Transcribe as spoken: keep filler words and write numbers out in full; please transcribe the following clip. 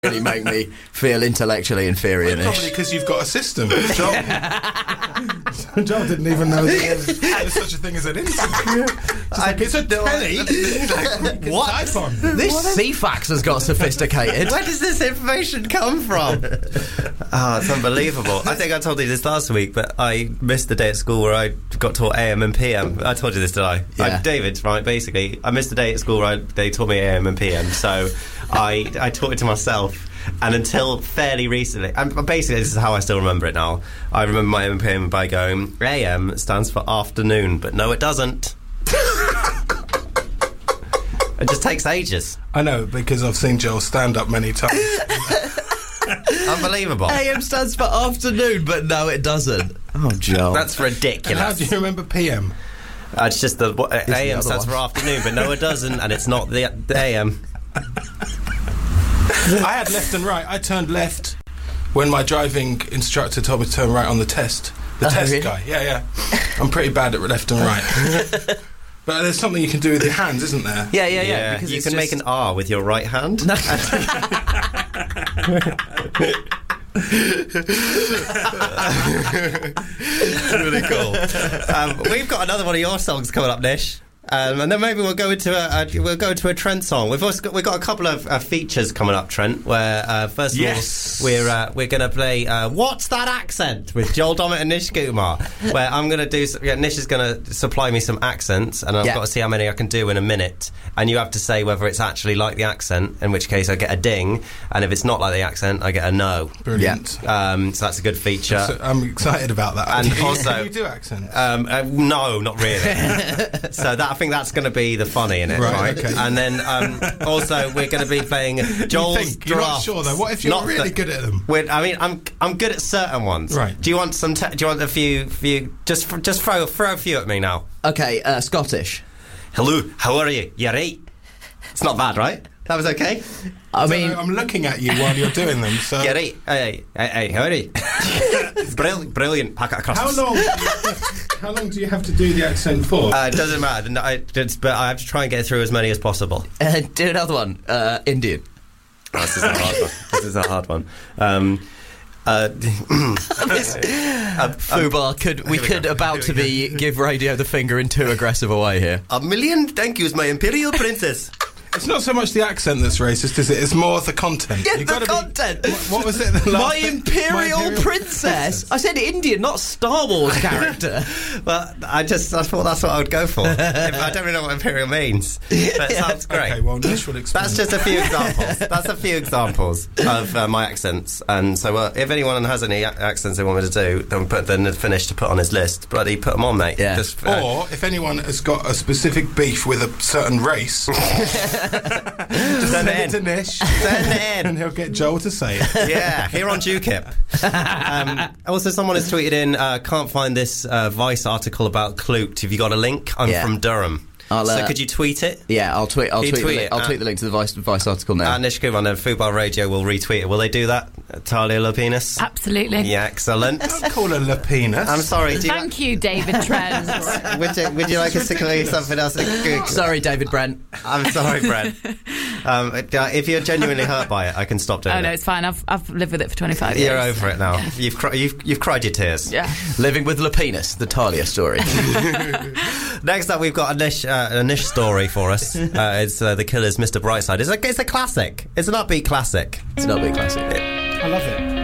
really make me feel intellectually inferior. Well, probably because you've got a system. Joel, Joel didn't even know that there's such a thing as an internet. Yeah. It's, like, it's a telly. What? Type on. This C FAX has got sophisticated. Where does this information come from? Oh, it's unbelievable. I think I told you this last week, but I missed the day at school where I got taught A M and P M. I told you this, did I? Yeah. I David, right, basically, I missed the day at school where I, they taught me A M and P M, so I, I taught it to myself. And until fairly recently, and basically this is how I still remember it now. I remember my A M and P M by going, A M stands for afternoon, but no, it doesn't. It just takes ages. I know, because I've seen Joel stand up many times. Unbelievable. A M stands for afternoon, but no, it doesn't. Oh, Joel. That's ridiculous. And how do you remember P M? Uh, it's just the what, A M the stands one. for afternoon, but no, it doesn't, and it's not the, the A M. I had left and right. I turned left when my driving instructor told me to turn right on the test. The Oh, test really? guy. Yeah, yeah. I'm pretty bad at left and right. But there's something you can do with your hands, isn't there? Yeah, yeah, yeah. Yeah, because you it's can just... make an R with your right hand. No. Really cool. Um, we've got another one of your songs coming up, Nish. Um, and then maybe we'll go into a, a we'll go into a Trent song. We've also got, we've got a couple of uh, features coming up, Trent. Where uh, first of Yes. all we're uh, we're going to play uh, "What's That Accent" with Joel Dommett and Nish Kumar. Where I'm going to do some, yeah, Nish is going to supply me some accents, and I've Yeah. got to see how many I can do in a minute. And you have to say whether it's actually like the accent, in which case I get a ding, and if it's not like the accent, I get a no. Brilliant. Um, so that's a good feature. So I'm excited about that. And Can you- also- can you do accents? Um, uh, no, not really. So that I think that's going to be the funny in it, right? Right, okay. And then um, also we're going to be playing Joel's you think? You're not draft. sure though. What if you're Not really the- good at them? We're, I mean, I'm I'm good at certain ones. Right. Do you want some? Te- do you want a few? Few? Just fr- just throw throw a few at me now. Okay, uh, Scottish. Hello, how are you? You right? It's not bad, right? That was okay. I So mean, I'm looking at you while you're doing them. So You right? Hey, hey, hey, how are you? brilliant, brilliant. Pack it across. how long? How long do you have to do the accent for? Uh, it doesn't matter. No, I, it's, but I have to try and get through as many as possible. uh, do another one. Uh, Indian. Oh, this is a hard one. This is a hard one. Um, uh, Uh, Fubar, could we Here we could go. about to be give radio the finger in too aggressive a way here. a million thank yous, my imperial princess. It's not so much the accent that's racist, is it? It's more the content. Yeah, You've the gotta be- content. what, what was it? The last My bit? Imperial, My Imperial Princess. I said Indian, not Star Wars character. Well, I just I thought that's what I would go for. If, I don't really know what imperial means, but it sounds great. Okay, well, Nish will explain. That's just a few examples. That's a few examples of uh, my accents. And so, uh, if anyone has any a- accents they want me to do, then put then finish to put on his list. Bloody put them on, mate. Yeah. Just, uh, Or if anyone has got a specific beef with a certain race, just Send send it it to in. Nish, Send it in. and he'll get Joel to say it. Yeah, here on UKIP. Um, also, someone has tweeted in, uh, can't find this uh, Vice article about Clute. Have you got a link? I'm Yeah. from Durham. I'll, so uh, could you tweet it? Yeah, I'll tweet. I'll You tweet. tweet the, li- it, I'll uh, tweet the link to the Vice, Vice article now. Uh, Nish Kumar and Fubar Radio will retweet it. Will they do that? Talia Lopenis? Absolutely. Yeah, excellent. Don't call her Lapinus. I'm sorry. Do you Thank you, David Trent. would, you, would you like us to call something else? Sorry, David Brent. I'm sorry, Brent. Um, uh, if you're genuinely hurt by it, I can stop doing Oh it. no, it's fine. I've I've lived with it for twenty-five years. You're over it now. You've, cri- you've you've cried your tears. Yeah. Living with Lapinus, the Talia story. Next up, we've got a Nish, uh, a Nish story for us. Uh, it's uh, The Killer's Mister Brightside. It's a, it's a classic. It's an upbeat classic. It's not a big classic. I love it.